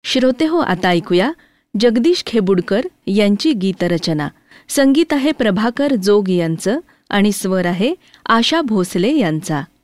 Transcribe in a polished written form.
श्रोतेहो, आता ऐकूया जगदीश खेबुडकर यांची गीतरचना. संगीत आहे प्रभाकर जोग यांचं आणि स्वर आहे आशा भोसले यांचा.